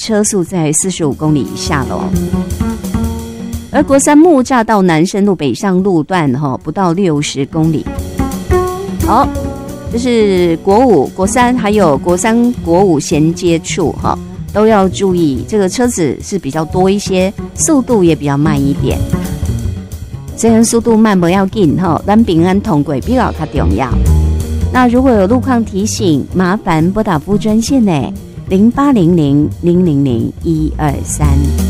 车速在45公里以下了。而国三木栅到南深路北上路段不到60公里。好，这是国五、国三还有国三、国五衔接处都要注意，这个车子是比较多一些，速度也比较慢一点。虽然速度慢不要紧咱平安通过比较重要。那如果有路况提醒，麻烦拨打服务专线呢，0800-000-123。